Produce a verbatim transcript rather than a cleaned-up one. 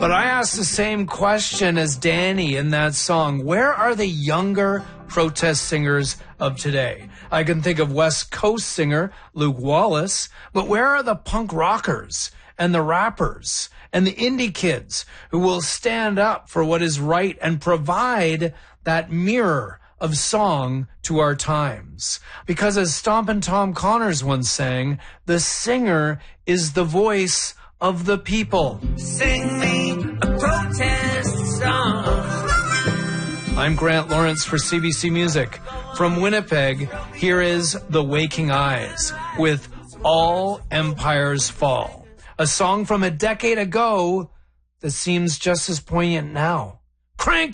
But I asked the same question as Danny in that song. Where are the younger protest singers of today? I can think of West Coast singer Luke Wallace, but where are the punk rockers and the rappers and the indie kids who will stand up for what is right and provide that mirror of song to our times? Because as Stompin' Tom Connors once sang, the singer is the voice of the people. Sing me a protest song. I'm Grant Lawrence for C B C Music. From Winnipeg, here is The Waking Eyes with All Empires Fall, a song from a decade ago that seems just as poignant now. Crank